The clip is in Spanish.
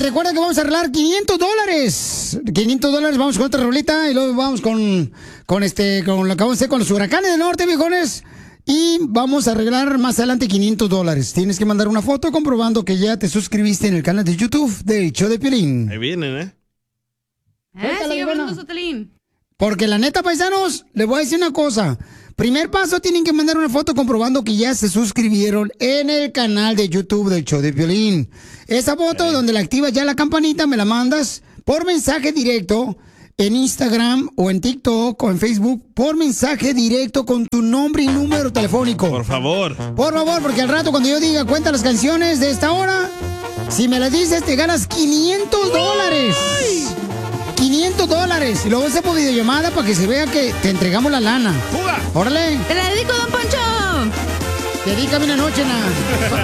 recuerda que vamos a arreglar $500. $500, vamos con otra rolita y luego vamos con lo que vamos a hacer con los huracanes del norte, viejones. Y vamos a arreglar más adelante $500. Tienes que mandar una foto comprobando que ya te suscribiste en el canal de YouTube de Show de Piolín. Ahí vienen, ¿eh? Sigue hablando, Sotelín. Porque la neta, paisanos, les voy a decir una cosa. Primer paso, tienen que mandar una foto comprobando que ya se suscribieron en el canal de YouTube del Show de Piolín. Esa foto donde le activas ya la campanita, me la mandas por mensaje directo en Instagram o en TikTok o en Facebook, por mensaje directo con tu nombre y número telefónico. Por favor. Por favor, porque al rato cuando yo diga cuenta las canciones de esta hora, si me las dices te ganas $500. $500. Y luego hace por videollamada para que se vea que te entregamos la lana. ¡Fuga! ¡Órale! ¡Te la dedico, don Poncho! Dedícame una noche, na.